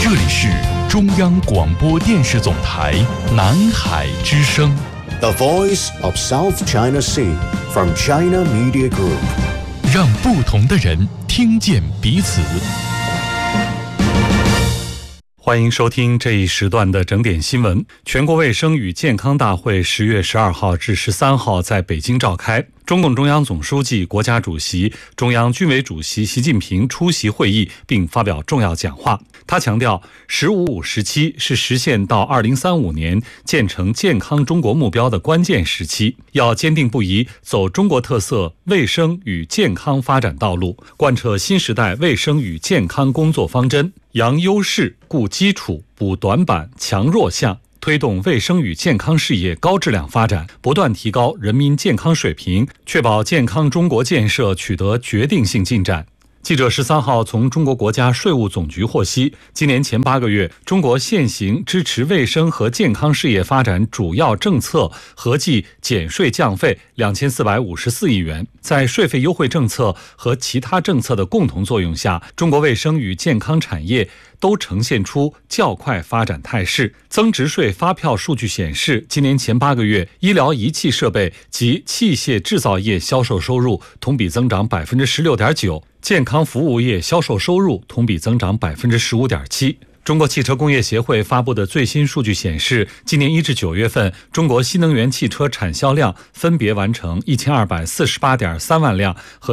这里是中央广播电视总台南海之声 The Voice of South China Sea from China Media Group， 让不同的人听见彼此。欢迎收听这一时段的整点新闻。全国卫生与健康大会10月12号至13号在北京召开，中共中央总书记、国家主席、中央军委主席习近平出席会议并发表重要讲话。他强调，“15+5”时期是实现到2035年建成健康中国目标的关键时期，要坚定不移走中国特色卫生与健康发展道路，贯彻新时代卫生与健康工作方针，扬优势、固基础、补短板、强弱项，推动卫生与健康事业高质量发展，不断提高人民健康水平，确保健康中国建设取得决定性进展。记者13号从中国国家税务总局获悉，今年前8个月，中国现行支持卫生和健康事业发展主要政策合计减税降费2454亿元。在税费优惠政策和其他政策的共同作用下，中国卫生与健康产业都呈现出较快发展态势。增值税发票数据显示，今年前8个月，医疗仪器设备及器械制造业销售收入同比增长 16.9%， 健康服务业销售收入同比增长 15.7%。中国汽车工业协会发布的最新数据显示，今年1至9月份，中国新能源汽车产销量分别完成1248.3万辆和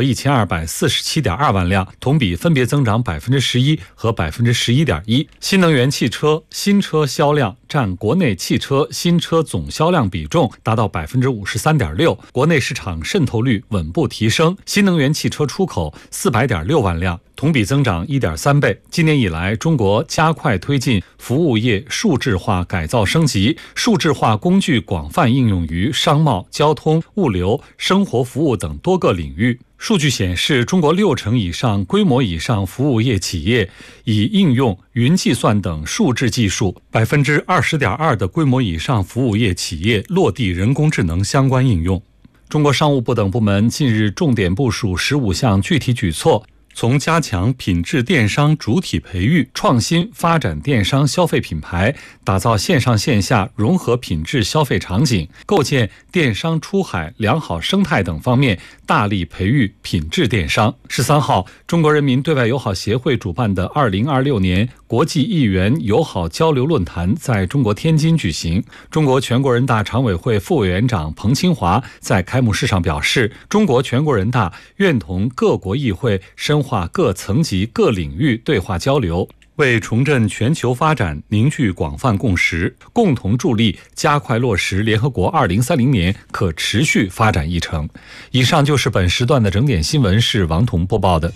1247.2万辆，同比分别增长 11% 和 11.1%。新能源汽车新车销量占国内汽车新车总销量比重达到 53.6%， 国内市场渗透率稳步提升，新能源汽车出口400.6万辆，同比增长 1.3倍。今年以来，中国加快推进服务业数质化改造升级，数质化工具广泛应用于商贸、交通、物流、生活服务等多个领域。数据显示，中国60%以上规模以上服务业企业已应用云计算等数字技术， 20.2% 的规模以上服务业企业落地人工智能相关应用。中国商务部等部门近日重点部署15项具体举措，从加强品质电商主体培育、创新发展电商消费品牌，打造线上线下融合品质消费场景，构建电商出海良好生态等方面，大力培育品质电商。13号，中国人民对外友好协会主办的2026年国际议员友好交流论坛在中国天津举行。中国全国人大常委会副委员长彭清华在开幕式上表示，中国全国人大愿同各国议会深化各层级各领域对话交流，为重振全球发展凝聚广泛共识，共同助力加快落实联合国2030年可持续发展议程。以上就是本时段的整点新闻，是王彤播报的。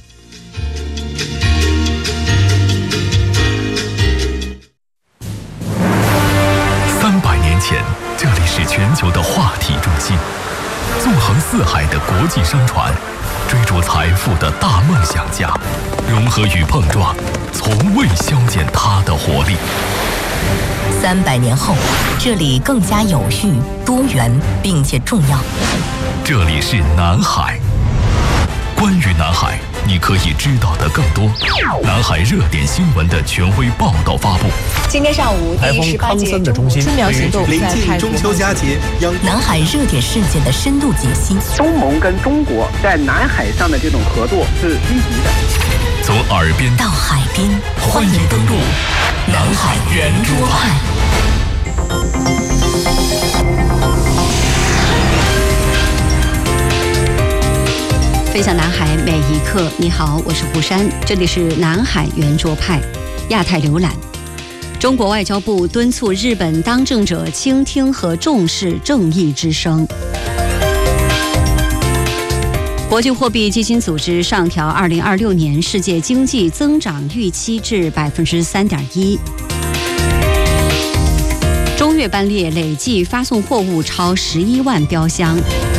300年前，这里是全球的话题中心，纵横四海的国际商船，追逐财富的大梦想家，融合与碰撞，从未消减它的活力。 300年后，这里更加有序、多元，并且重要。 这里是南海。关于南海，你可以知道的更多。南海热点新闻的权威报道发布。 今天上午，第18届春苗行动临近中秋佳节， 南海热点事件的深度解析。 东盟跟中国在南海上的这种合作是积极的。 从耳边到海边，欢迎登陆南海圆桌派。 分享南海每一刻。你好，我是胡珊，这里是南海圆桌派亚太浏览。中国外交部敦促日本当政者倾听和重视正义之声。国际货币基金组织上调2026年世界经济增长预期至 3.1%。中越班列累计发送货物超11万标箱。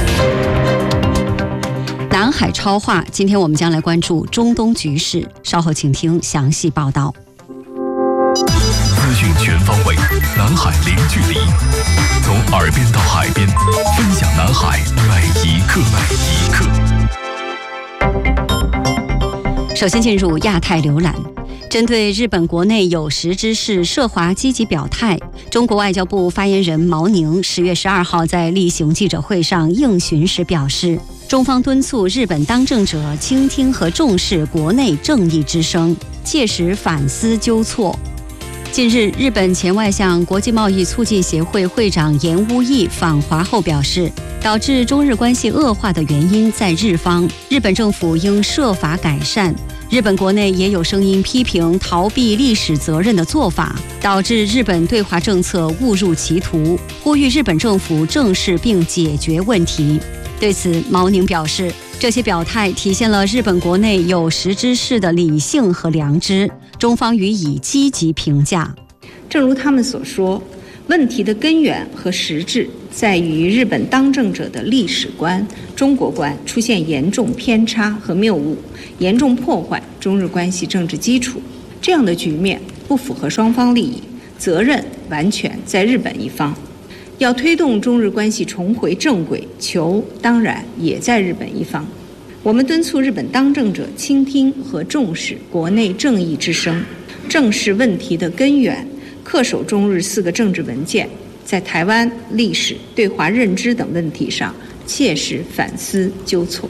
南海超话，今天我们将来关注中东局势，稍后请听详细报道。 资讯全方位，南海零距离，从耳边到海边，分享南海每一刻。首先进入亚太浏览。 针对日本国内有识之士涉华积极表态，中国外交部发言人毛宁10月12号在例行记者会上应询时表示，中方敦促日本当政者倾听和重视国内正义之声，切实反思纠错。近日，日本前外相、国际贸易促进协会会长岩屋义访华后表示，导致中日关系恶化的原因在日方，日本政府应设法改善。日本国内也有声音批评逃避历史责任的做法，导致日本对华政策误入歧途，呼吁日本政府正视并解决问题。对此，毛宁表示，这些表态体现了日本国内有识之士的理性和良知，中方予以积极评价。 正如他们所说，问题的根源和实质在于日本当政者的历史观、中国观出现严重偏差和谬误，严重破坏中日关系政治基础。这样的局面不符合双方利益，责任完全在日本一方。要推动中日关系重回正轨，球当然也在日本一方。我们敦促日本当政者倾听和重视国内正义之声，正视问题的根源，恪守中日4个政治文件，在台湾、历史、对华认知等问题上切实反思纠错。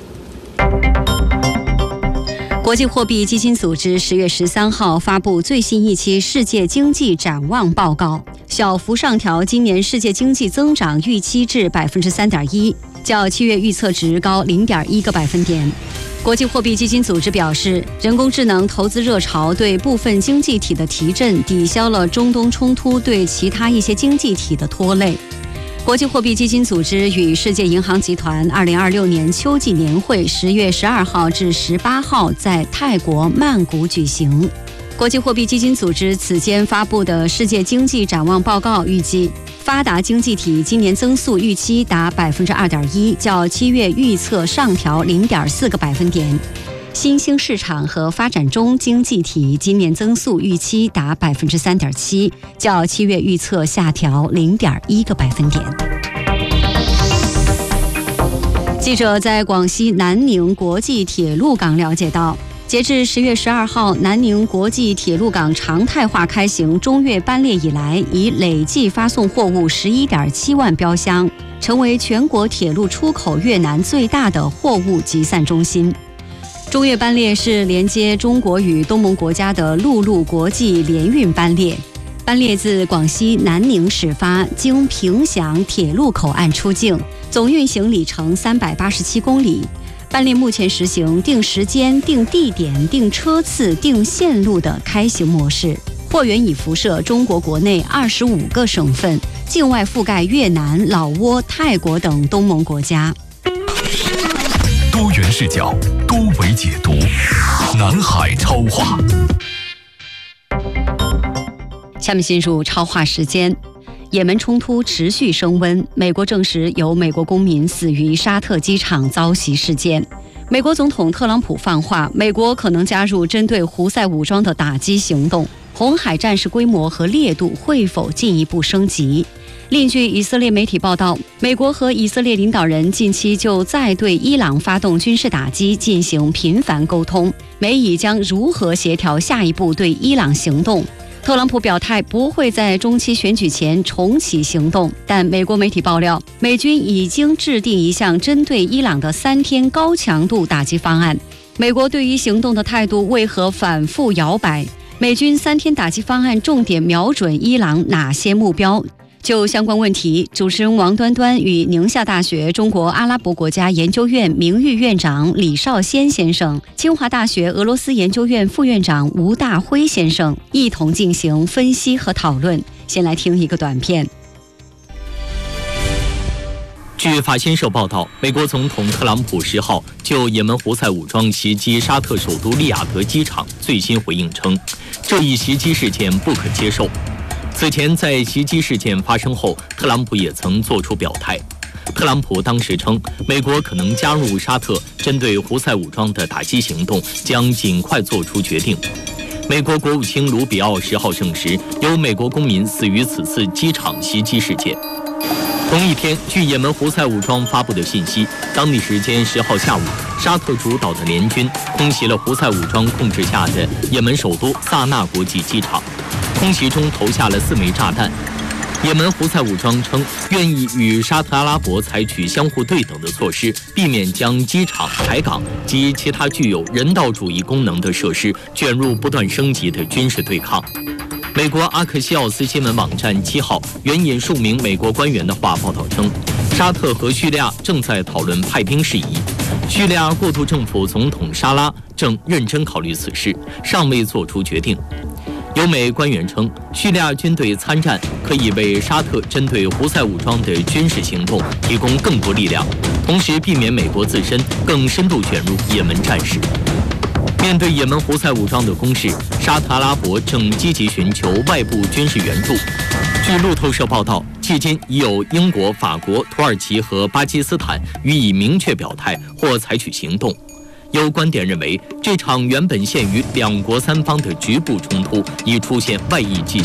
国际货币基金组织10月13号发布最新一期世界经济展望报告，小幅上调今年世界经济增长预期至 3.1%， 较7月预测值高 0.1个百分点。国际货币基金组织表示，人工智能投资热潮对部分经济体的提振，抵消了中东冲突对其他一些经济体的拖累。国际货币基金组织与世界银行集团2026年秋季年会10月12号至18号在泰国曼谷举行。国际货币基金组织此间发布的世界经济展望报告预计，发达经济体今年增速预期达 2.1%， 较7月预测上调 0.4个百分点。新兴市场和发展中经济体今年增速预期达 3.7%， 较7月预测下调 0.1个百分点。记者在广西南宁国际铁路港了解到，截至10月12号，南宁国际铁路港常态化开行中越班列以来，已累计发送货物 11.7万标箱，成为全国铁路出口越南最大的货物集散中心。中越班列是连接中国与东盟国家的陆路国际联运班列，班列自广西南宁始发，经平祥铁路口岸出境，总运行里程387公里。班列目前实行定时间、定地点、定车次、定线路的开行模式，货源已辐射中国国内25个省份，境外覆盖越南、老挝、泰国等东盟国家。 多元视角，多维解读，南海超话。 下面进入超话时间。也门冲突持续升温，美国证实有美国公民死于沙特机场遭袭事件。美国总统特朗普放话，美国可能加入针对胡塞武装的打击行动，红海战事规模和烈度会否进一步升级？另据以色列媒体报道，美国和以色列领导人近期就再对伊朗发动军事打击进行频繁沟通，美以将如何协调下一步对伊朗行动。特朗普表态不会在中期选举前重启行动，但美国媒体爆料，美军已经制定一项针对伊朗的3天高强度打击方案。美国对于行动的态度为何反复摇摆？美军3天打击方案重点瞄准伊朗哪些目标？就相关问题，主持人王端端与宁夏大学中国阿拉伯国家研究院名誉院长李少先先生、清华大学俄罗斯研究院副院长吴大辉先生一同进行分析和讨论。先来听一个短片。 据法新社报道，美国总统特朗普10号就也门胡塞武装袭击沙特首都利雅得机场最新回应称，这一袭击事件不可接受。此前在袭击事件发生后，特朗普也曾做出表态。特朗普当时称，美国可能加入沙特针对胡塞武装的打击行动，将尽快做出决定。美国国务卿卢比奥10号证实，有美国公民死于此次机场袭击事件。 同一天，据也门胡塞武装发布的信息，当地时间10号下午，沙特主导的联军空袭了胡塞武装控制下的也门首都萨那国际机场，空袭中投下了4枚炸弹。也门胡塞武装称，愿意与沙特阿拉伯采取相互对等的措施，避免将机场、海港及其他具有人道主义功能的设施卷入不断升级的军事对抗。美国阿克西奥斯新闻网站7号援引数名美国官员的话报道称，沙特和叙利亚正在讨论派兵事宜，叙利亚过渡政府总统沙拉正认真考虑此事，尚未做出决定。有美官员称，叙利亚军队参战可以为沙特针对胡塞武装的军事行动提供更多力量，同时避免美国自身更深入卷入也门战事。面对也门胡塞武装的攻势，沙特阿拉伯正积极寻求外部军事援助。据路透社报道，迄今已有英国、法国、土耳其和巴基斯坦予以明确表态或采取行动。有观点认为，这场原本限于2国3方的局部冲突已出现外溢迹象。